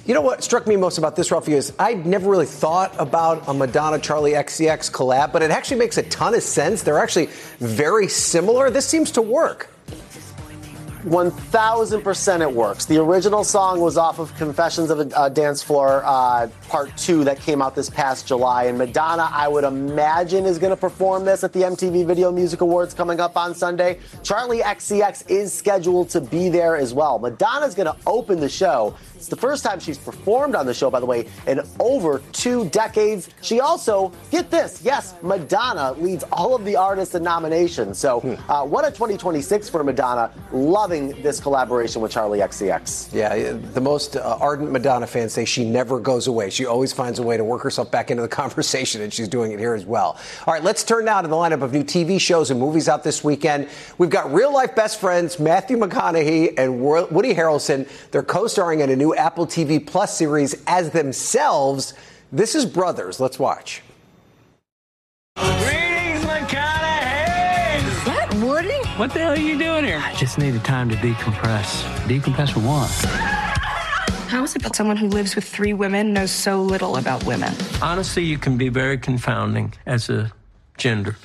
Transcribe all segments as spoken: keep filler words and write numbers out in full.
You know what struck me most about this, Ralphie, is I never really thought about a Madonna Charlie X C X collab, but it actually makes a ton of sense. They're actually very similar. This seems to work. one thousand percent it works. The original song was off of Confessions of a uh, Dance Floor uh, Part two that came out this past July. And Madonna, I would imagine, is going to perform this at the M T V Video Music Awards coming up on Sunday. Charlie X C X is scheduled to be there as well. Madonna's going to open the show. It's the first time she's performed on the show, by the way, in over two decades. She also, get this, yes, Madonna leads all of the artists in nominations. So uh, what a twenty twenty-six for Madonna. Loving this collaboration with Charlie X C X. Yeah, the most uh, ardent Madonna fans say she never goes away. She always finds a way to work herself back into the conversation, and she's doing it here as well. All right, let's turn now to the lineup of new T V shows and movies out this weekend. We've got real-life best friends Matthew McConaughey and Woody Harrelson. They're co-starring in a new Apple T V Plus series as themselves. This is Brothers. Let's watch. Greetings, McConaughey! Is that Woody? What the hell are you doing here? I just needed time to decompress. Decompress from what? How is it that someone who lives with three women knows so little about women? Honestly, you can be very confounding as a gender.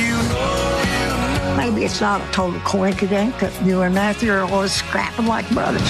Maybe it's not a total coincidence that you and Matthew are always scrapping like brothers.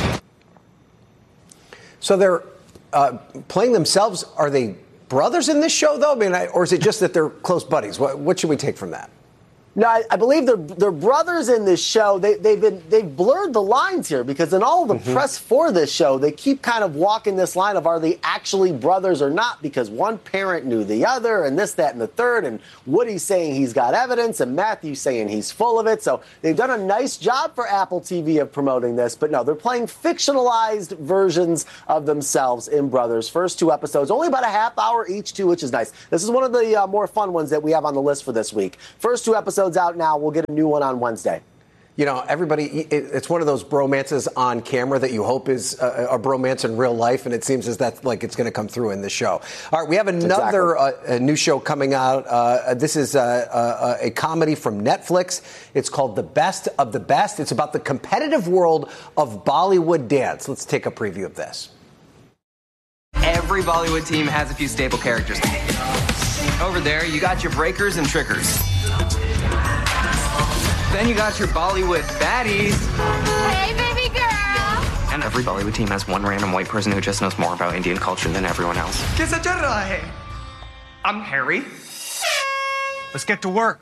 So they're uh, playing themselves. Are they brothers in this show, though? I mean, I, or is it just that they're close buddies? What, what should we take from that? No, I, I believe they're they're brothers in this show. They they've been they've blurred the lines here because in all of the mm-hmm. press for this show, they keep kind of walking this line of are they actually brothers or not? Because one parent knew the other, and this, that, and the third. And Woody's saying he's got evidence, and Matthew's saying he's full of it. So they've done a nice job for Apple T V of promoting this. But no, they're playing fictionalized versions of themselves in Brothers. First two episodes, only about a half hour each, too, which is nice. This is one of the uh, more fun ones that we have on the list for this week. First two episodes out now. We'll get a new one on Wednesday. You know, everybody, it's one of those bromances on camera that you hope is a, a bromance in real life, and it seems as that's like it's going to come through in this show. All right, we have another exactly. uh, new show coming out. Uh, this is a, a, a comedy from Netflix. It's called The Best of the Best. It's about the competitive world of Bollywood dance. Let's take a preview of this. Every Bollywood team has a few staple characters. Over there, you got your breakers and trickers. Then you got your Bollywood baddies. Hey, baby girl. And every Bollywood team has one random white person who just knows more about Indian culture than everyone else. Kaisa chal raha hai? I'm Harry. Let's get to work.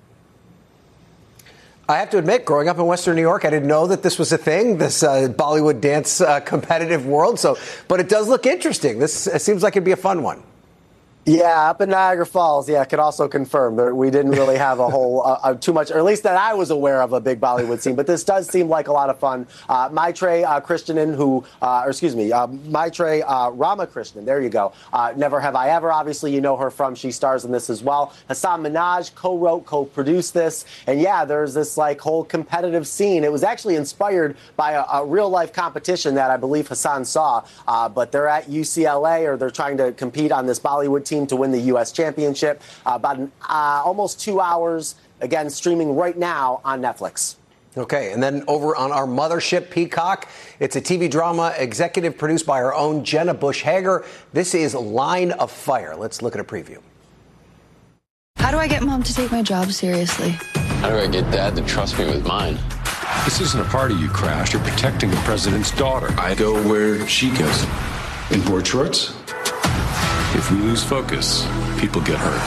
I have to admit, growing up in Western New York, I didn't know that this was a thing, this uh, Bollywood dance uh, competitive world. So, but it does look interesting. This uh, seems like it'd be a fun one. Yeah, up in Niagara Falls, yeah, I could also confirm that we didn't really have a whole, uh, uh, too much, or at least that I was aware of a big Bollywood scene, but this does seem like a lot of fun. Uh, Maitrey uh, Krishnan, who, uh, or excuse me, uh, Maitrey uh, Ramakrishnan, there you go. Uh, Never Have I Ever, obviously you know her from, she stars in this as well. Hasan Minhaj co-wrote, co-produced this, and yeah, there's this like whole competitive scene. It was actually inspired by a, a real-life competition that I believe Hasan saw, uh, but they're at U C L A, or they're trying to compete on this Bollywood team to win the U S championship. Uh, about an, uh, almost two hours, again, streaming right now on Netflix. Okay, and then over on our mothership, Peacock, it's a T V drama executive produced by our own Jenna Bush Hager. This is Line of Fire. Let's look at a preview. How do I get Mom to take my job seriously? How do I get Dad to trust me with mine? This isn't a party you crashed. You're protecting the president's daughter. I go where she goes. In board shorts? If we lose focus, people get hurt.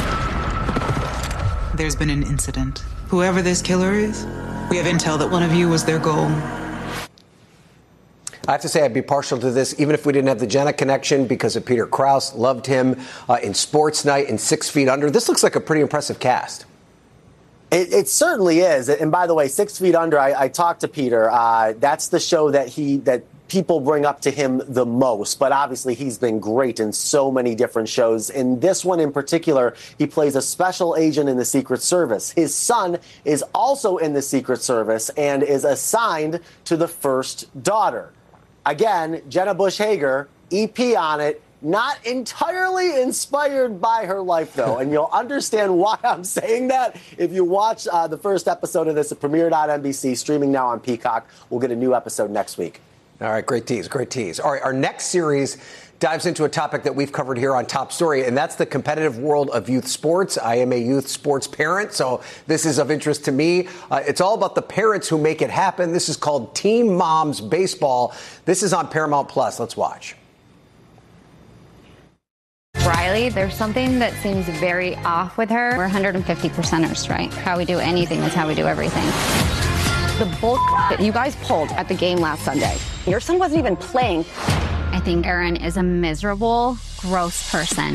There's been an incident. Whoever this killer is, we have intel that one of you was their goal. I have to say I'd be partial to this, even if we didn't have the Jenna connection, because of Peter Krause. Loved him uh, in Sports Night and Six Feet Under. This looks like a pretty impressive cast. It, it certainly is. And by the way, Six Feet Under, I, I talked to Peter. Uh, that's the show that he that. people bring up to him the most, but obviously he's been great in so many different shows. In this one in particular, he plays a special agent in the Secret Service. His son is also in the Secret Service and is assigned to the first daughter. Again, Jenna Bush Hager, E P on it, not entirely inspired by her life, though, and you'll understand why I'm saying that if you watch uh, the first episode of this. It premiered on N B C, streaming now on Peacock. We'll get a new episode next week. All right, great tease, great tease. All right, our next series dives into a topic that we've covered here on Top Story, and that's the competitive world of youth sports. I am a youth sports parent, so this is of interest to me. Uh, it's all about the parents who make it happen. This is called Teen Moms Baseball. This is on Paramount Plus. Let's watch. Riley, there's something that seems very off with her. We're one hundred fifty percenters, right? How we do anything is how we do everything. The bull that you guys pulled at the game last Sunday. Your son wasn't even playing. I think Erin is a miserable, gross person.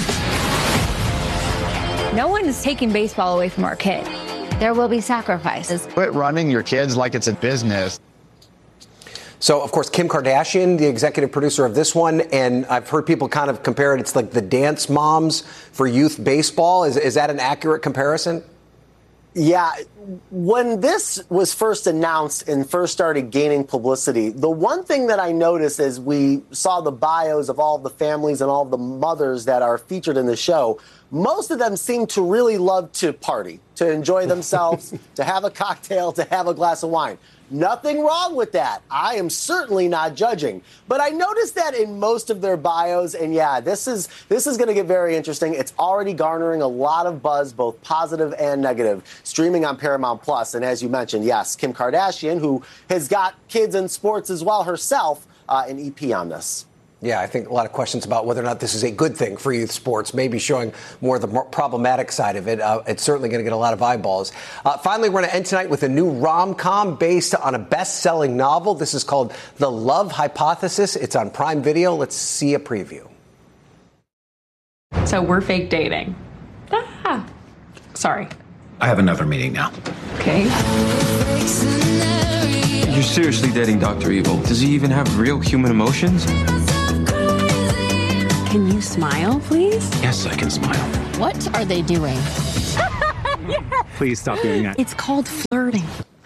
No one is taking baseball away from our kid. There will be sacrifices. Quit running your kids like it's a business. So, of course, Kim Kardashian, the executive producer of this one, and I've heard people kind of compare it. It's like the dance moms for youth baseball. Is, is that an accurate comparison? Yeah, when this was first announced and first started gaining publicity, the one thing that I noticed is we saw the bios of all the families and all the mothers that are featured in the show. Most of them seem to really love to party, to enjoy themselves, to have a cocktail, to have a glass of wine. Nothing wrong with that. I am certainly not judging. But I noticed that in most of their bios, and yeah, this is this is going to get very interesting. It's already garnering a lot of buzz, both positive and negative, streaming on Paramount Plus. And as you mentioned, yes, Kim Kardashian, who has got kids in sports as well herself, uh, an E P on this. Yeah, I think a lot of questions about whether or not this is a good thing for youth sports, maybe showing more of the more problematic side of it. Uh, it's certainly going to get a lot of eyeballs. Uh, finally, we're going to end tonight with a new rom-com based on a best-selling novel. This is called The Love Hypothesis. It's on Prime Video. Let's see a preview. So we're fake dating. Ah, sorry. I have another meeting now. Okay. You're seriously dating Doctor Evil. Does he even have real human emotions? Can you smile, please? Yes, I can smile. What are they doing? Please stop doing that. It's called flirting.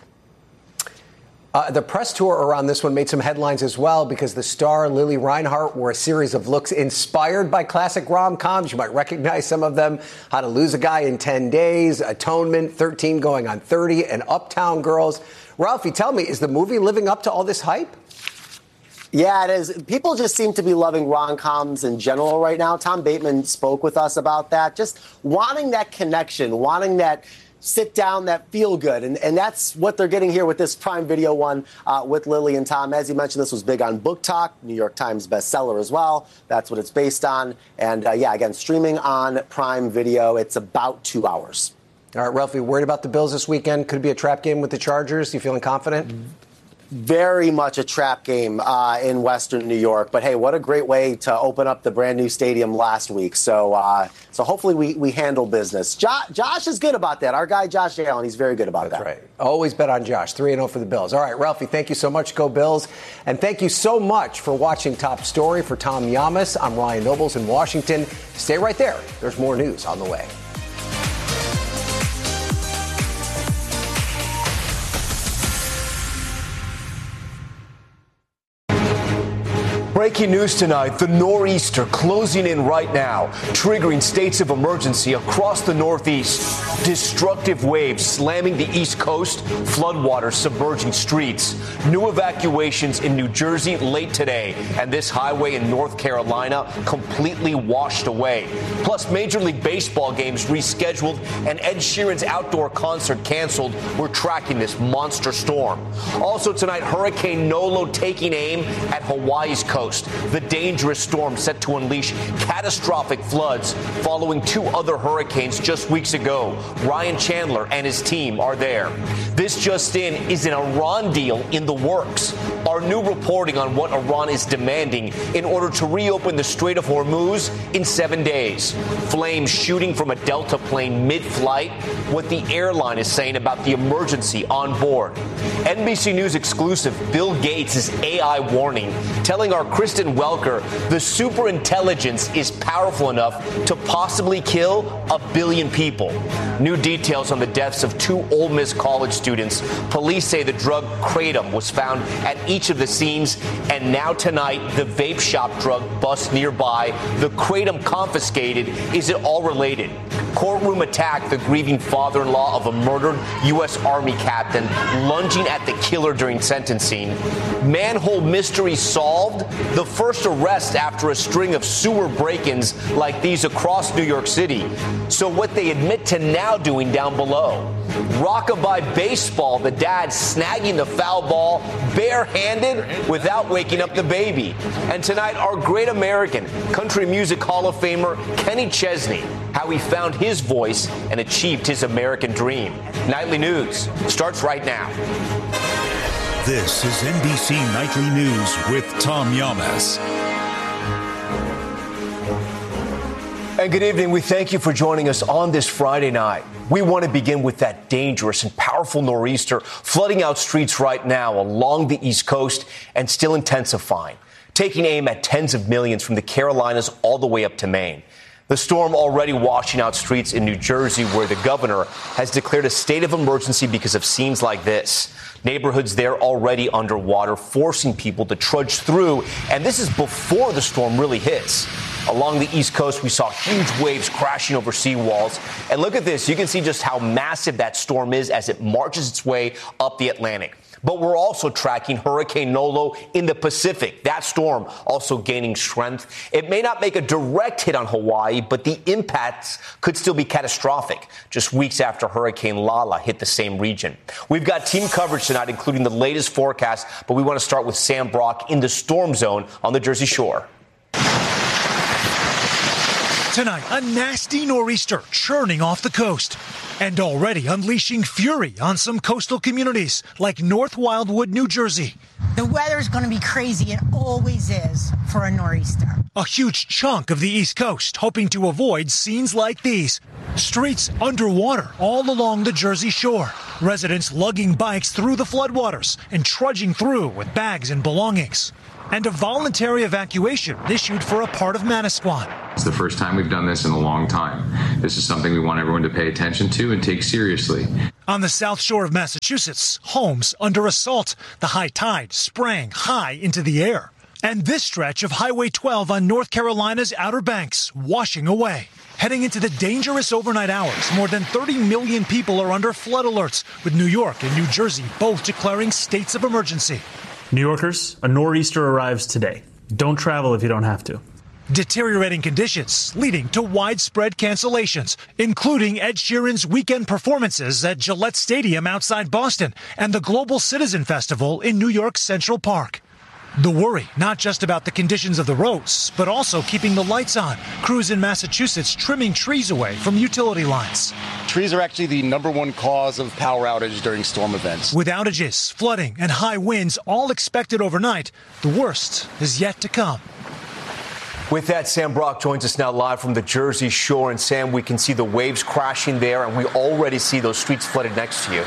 Uh, the press tour around this one made some headlines as well because the star Lily Reinhart wore a series of looks inspired by classic rom-coms. You might recognize some of them. How to Lose a Guy in ten days, Atonement, thirteen going on thirty, and Uptown Girls. Ralphie, tell me, is the movie living up to all this hype? Yeah, it is. People just seem to be loving rom-coms in general right now. Tom Bateman spoke with us about that, just wanting that connection, wanting that sit down, that feel good. And, and that's what they're getting here with this Prime Video one uh, with Lily and Tom. As you mentioned, this was big on Book Talk, New York Times bestseller as well. That's what it's based on. And uh, yeah, again, streaming on Prime Video. It's about two hours. All right, Ralphie, worried about the Bills this weekend? Could it be a trap game with the Chargers? You feeling confident? Very much a trap game uh, in Western New York. But, hey, what a great way to open up the brand new stadium last week. So uh, so hopefully we, we handle business. Jo- Josh is good about that. Our guy, Josh Allen, he's very good about That's that. That's right. Always bet on Josh. three and oh for the Bills. All right, Ralphie, thank you so much. Go Bills. And thank you so much for watching Top Story. For Tom Yamas, I'm Ryan Nobles in Washington. Stay right there. There's more news on the way. Breaking news tonight, the nor'easter closing in right now, triggering states of emergency across the Northeast. Destructive waves slamming the East Coast, floodwaters submerging streets. New evacuations in New Jersey late today, and this highway in North Carolina completely washed away. Plus, Major League Baseball games rescheduled and Ed Sheeran's outdoor concert canceled. We're tracking this monster storm. Also tonight, Hurricane Nolo taking aim at Hawaii's coast. The dangerous storm set to unleash catastrophic floods following two other hurricanes just weeks ago. Ryan Chandler and his team are there. This just in is an Iran deal in the works. Our new reporting on what Iran is demanding in order to reopen the Strait of Hormuz in seven days. Flames shooting from a Delta plane mid-flight. What the airline is saying about the emergency on board. N B C News exclusive, Bill Gates' A I warning, telling our Kristen Welker the superintelligence is powerful enough to possibly kill a billion people. New details on the deaths of two Ole Miss college students. Police say the drug kratom was found at each of the scenes, and now tonight the vape shop drug bust nearby. The kratom confiscated. Is it all related? Courtroom attack, the grieving father-in-law of a murdered U S Army captain lunging at the killer during sentencing. Manhole mystery solved. The first arrest after a string of sewer break-ins like these across New York City. So what they admit to now doing down below. Rockabye baseball, the dad snagging the foul ball barehanded without waking up the baby. And tonight, our great American country music Hall of Famer Kenny Chesney, how he found his voice and achieved his American dream. Nightly News starts right now. This is N B C Nightly News with Tom Llamas. And good evening. We thank you for joining us on this Friday night. We want to begin with that dangerous and powerful nor'easter flooding out streets right now along the East Coast and still intensifying, taking aim at tens of millions from the Carolinas all the way up to Maine. The storm already washing out streets in New Jersey, where the governor has declared a state of emergency because of scenes like this. Neighborhoods there already underwater, forcing people to trudge through. And this is before the storm really hits. Along the East Coast, we saw huge waves crashing over seawalls. And look at this. You can see just how massive that storm is as it marches its way up the Atlantic. But we're also tracking Hurricane Nolo in the Pacific. That storm also gaining strength. It may not make a direct hit on Hawaii, but the impacts could still be catastrophic just weeks after Hurricane Lala hit the same region. We've got team coverage tonight, including the latest forecast, but we want to start with Sam Brock in the storm zone on the Jersey Shore. Tonight, a nasty nor'easter churning off the coast and already unleashing fury on some coastal communities like North Wildwood, New Jersey. The weather's going to be crazy. It always is for a nor'easter. A huge chunk of the East Coast hoping to avoid scenes like these. Streets underwater all along the Jersey Shore. Residents lugging bikes through the floodwaters and trudging through with bags and belongings. And a voluntary evacuation issued for a part of Manasquan. It's the first time we've done this in a long time. This is something we want everyone to pay attention to and take seriously. On the south shore of Massachusetts, homes under assault, the high tide sprang high into the air. And this stretch of Highway twelve on North Carolina's Outer Banks washing away. Heading into the dangerous overnight hours, more than thirty million people are under flood alerts, with New York and New Jersey both declaring states of emergency. New Yorkers, a nor'easter arrives today. Don't travel if you don't have to. Deteriorating conditions leading to widespread cancellations, including Ed Sheeran's weekend performances at Gillette Stadium outside Boston and the Global Citizen Festival in New York's Central Park. The worry, not just about the conditions of the roads, but also keeping the lights on. Crews in Massachusetts trimming trees away from utility lines. Trees are actually the number one cause of power outage during storm events. With outages, flooding, and high winds all expected overnight, the worst is yet to come. With that, Sam Brock joins us now live from the Jersey Shore. And Sam, we can see the waves crashing there, and we already see those streets flooded next to you.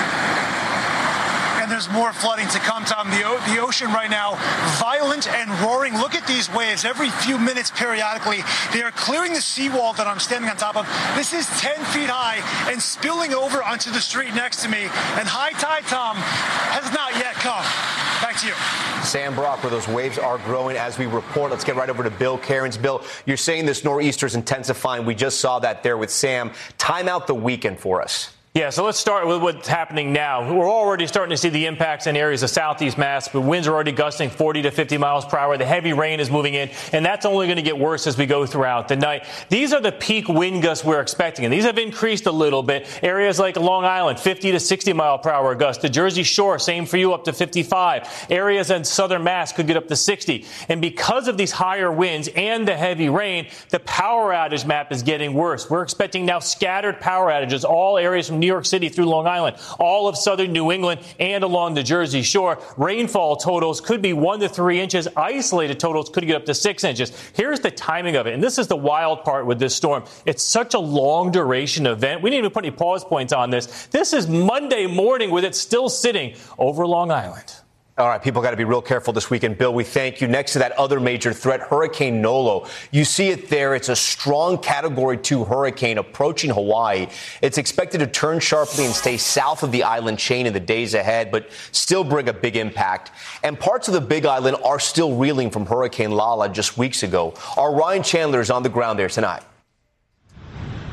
There's more flooding to come, Tom. The, o- the ocean right now, violent and roaring. Look at these waves every few minutes periodically. They are clearing the seawall that I'm standing on top of. This is ten feet high and spilling over onto the street next to me. And high tide, Tom, has not yet come. Back to you. Sam Brock, where those waves are growing as we report. Let's get right over to Bill Cairns. Bill, you're saying this nor'easter is intensifying. We just saw that there with Sam. Time out the weekend for us. Yeah, so let's start with what's happening now. We're already starting to see the impacts in areas of southeast Mass, but winds are already gusting forty to fifty miles per hour. The heavy rain is moving in, and that's only going to get worse as we go throughout the night. These are the peak wind gusts we're expecting, and these have increased a little bit. Areas like Long Island, fifty to sixty mile per hour gusts. The Jersey Shore, same for you, up to fifty-five. Areas in southern Mass could get up to sixty. And because of these higher winds and the heavy rain, the power outage map is getting worse. We're expecting now scattered power outages, all areas from New York City through Long Island, all of southern New England and along the Jersey Shore. Rainfall totals could be one to three inches. Isolated totals could get up to six inches. Here's the timing of it. And this is the wild part with this storm. It's such a long duration event. We didn't even put any pause points on this. This is Monday morning with it still sitting over Long Island. All right, people got to be real careful this weekend. Bill, we thank you. Next to that other major threat, Hurricane Nolo. You see it there. It's a strong Category two hurricane approaching Hawaii. It's expected to turn sharply and stay south of the island chain in the days ahead, but still bring a big impact. And parts of the Big Island are still reeling from Hurricane Lala just weeks ago. Our Ryan Chandler is on the ground there tonight.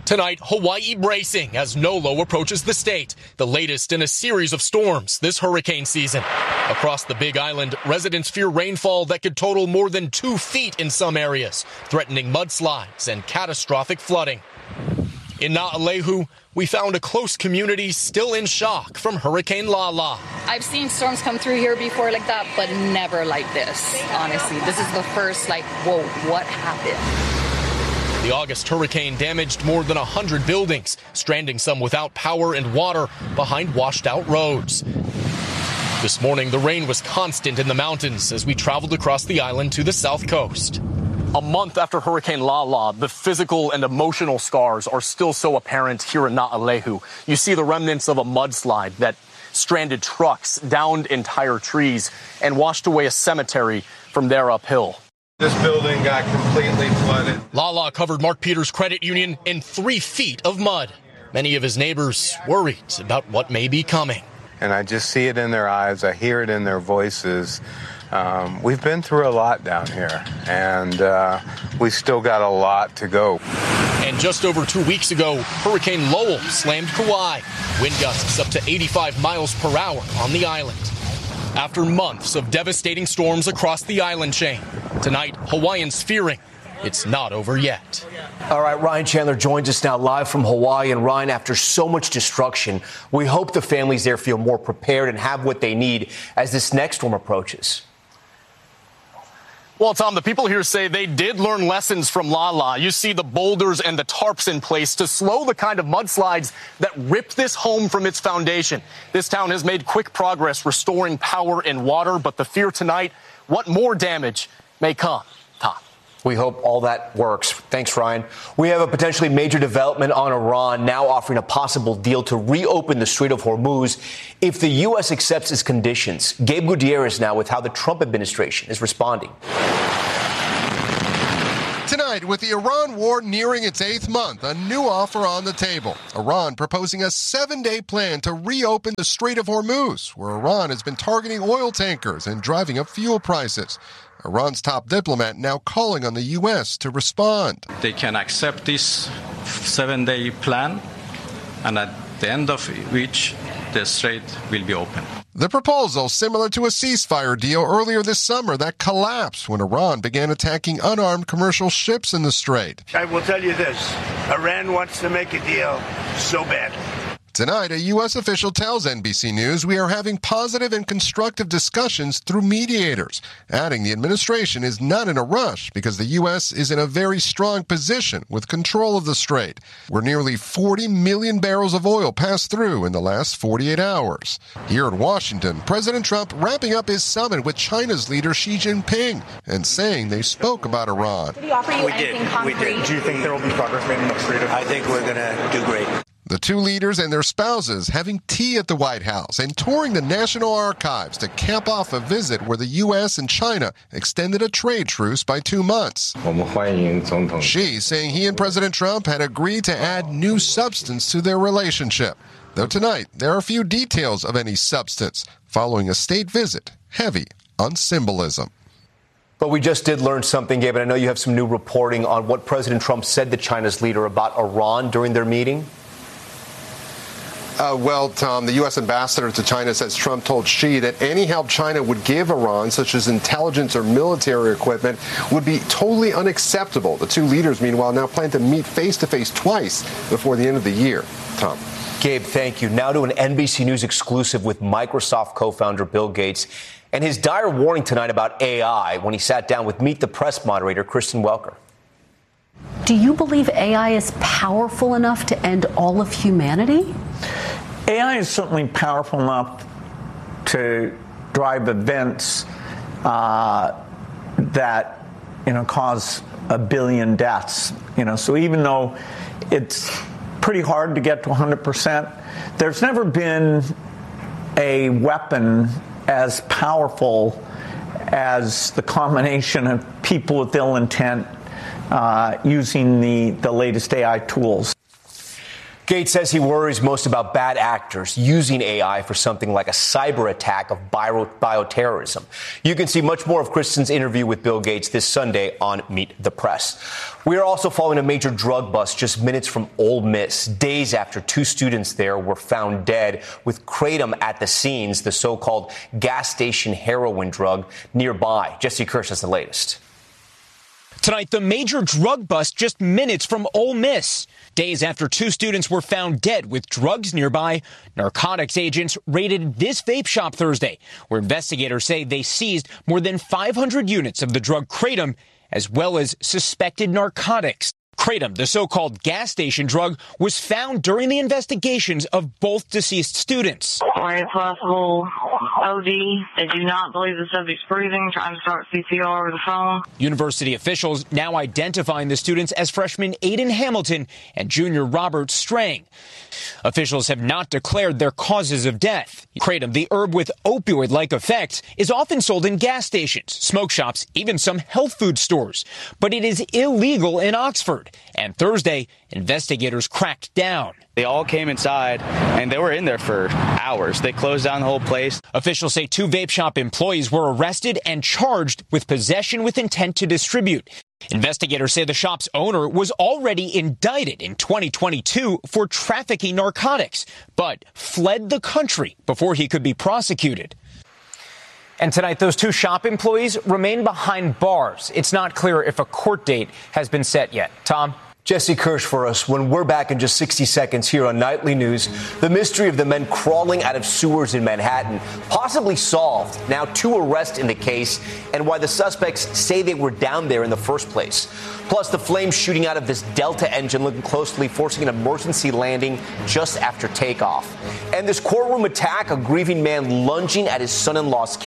Tonight, Hawaii bracing as Nolo approaches the state, the latest in a series of storms this hurricane season. Across the Big Island, residents fear rainfall that could total more than two feet in some areas, threatening mudslides and catastrophic flooding. In Naʻalehu, we found a close community still in shock from Hurricane Lala. I've seen storms come through here before like that, but never like this, honestly. This is the first, like, whoa, what happened? The August hurricane damaged more than one hundred buildings, stranding some without power and water behind washed-out roads. This morning, the rain was constant in the mountains as we traveled across the island to the south coast. A month after Hurricane Lala, the physical and emotional scars are still so apparent here in Naʻalehu. You see the remnants of a mudslide that stranded trucks, downed entire trees, and washed away a cemetery from there uphill. This building got completely flooded. Lala covered Mark Peters Credit Union in three feet of mud. Many of his neighbors worried about what may be coming. And I just see it in their eyes. I hear it in their voices. Um, we've been through a lot down here, and uh, we still got a lot to go. And just over two weeks ago, Hurricane Lowell slammed Kauai. Wind gusts up to eighty-five miles per hour on the island. After months of devastating storms across the island chain, tonight, Hawaiians fearing it's not over yet. All right, Ryan Chandler joins us now live from Hawaii. And Ryan, after so much destruction, we hope the families there feel more prepared and have what they need as this next storm approaches. Well, Tom, the people here say they did learn lessons from Lala. You see the boulders and the tarps in place to slow the kind of mudslides that ripped this home from its foundation. This town has made quick progress restoring power and water, but the fear tonight, what more damage may come. Tom. We hope all that works. Thanks, Ryan. We have a potentially major development on Iran now offering a possible deal to reopen the Strait of Hormuz if the U S accepts its conditions. Gabe Gutierrez now with how the Trump administration is responding. Tonight, with the Iran war nearing its eighth month, a new offer on the table. Iran proposing a seven-day plan to reopen the Strait of Hormuz, where Iran has been targeting oil tankers and driving up fuel prices. Iran's top diplomat now calling on the U S to respond. They can accept this seven-day plan, and at the end of which the strait will be open. The proposal similar to a ceasefire deal earlier this summer that collapsed when Iran began attacking unarmed commercial ships in the strait. I will tell you this, Iran wants to make a deal so bad. Tonight, a U S official tells N B C News we are having positive and constructive discussions through mediators, adding the administration is not in a rush because the U S is in a very strong position with control of the strait, where nearly forty million barrels of oil passed through in the last forty-eight hours. Here in Washington, President Trump wrapping up his summit with China's leader Xi Jinping and saying they spoke about Iran. Did he offer you we anything did. concrete? We did. Do you think there will be progress made in the strait? I think we're going to do great. The two leaders and their spouses having tea at the White House and touring the National Archives to cap off a visit where the U S and China extended a trade truce by two months. Xi saying he and President Trump had agreed to add new substance to their relationship. Though tonight, there are few details of any substance following a state visit heavy on symbolism. But we just did learn something, Gabe, and I know you have some new reporting on what President Trump said to China's leader about Iran during their meeting. Uh, well, Tom, the U S ambassador to China says Trump told Xi that any help China would give Iran, such as intelligence or military equipment, would be totally unacceptable. The two leaders, meanwhile, now plan to meet face-to-face twice before the end of the year. Tom. Gabe, thank you. Now to an N B C News exclusive with Microsoft co-founder Bill Gates and his dire warning tonight about A I when he sat down with Meet the Press moderator Kristen Welker. Do you believe A I is powerful enough to end all of humanity? A I is certainly powerful enough to drive events uh, that, you know, cause a billion deaths. You know, so even though it's pretty hard to get to one hundred percent, there's never been a weapon as powerful as the combination of people with ill intent uh, using the, the latest A I tools. Gates says he worries most about bad actors using A I for something like a cyber attack of bio- bioterrorism. You can see much more of Kristen's interview with Bill Gates this Sunday on Meet the Press. We are also following a major drug bust just minutes from Ole Miss, days after two students there were found dead with kratom at the scenes, the so-called gas station heroin drug nearby. Jesse Kirsch has the latest. Tonight, the major drug bust just minutes from Ole Miss. Days after two students were found dead with drugs nearby, narcotics agents raided this vape shop Thursday, where investigators say they seized more than five hundred units of the drug kratom, as well as suspected narcotics. Kratom, the so-called gas station drug, was found during the investigations of both deceased students. Right, possible O D. They do not believe the subject's breathing, trying to start C P R over the phone. University officials now identifying the students as freshman Aiden Hamilton and junior Robert Strang. Officials have not declared their causes of death. Kratom, the herb with opioid-like effects, is often sold in gas stations, smoke shops, even some health food stores. But it is illegal in Oxford. And Thursday, investigators cracked down. They all came inside, and they were in there for hours. They closed down the whole place. Officials say two vape shop employees were arrested and charged with possession with intent to distribute. Investigators say the shop's owner was already indicted in twenty twenty-two for trafficking narcotics, but fled the country before he could be prosecuted. And tonight, those two shop employees remain behind bars. It's not clear if a court date has been set yet. Tom? Jesse Kirsch for us. When we're back in just sixty seconds here on Nightly News, the mystery of the men crawling out of sewers in Manhattan possibly solved. Now two arrests in the case, and why the suspects say they were down there in the first place. Plus the flames shooting out of this Delta engine, looking closely, forcing an emergency landing just after takeoff. And this courtroom attack, a grieving man lunging at his son-in-law's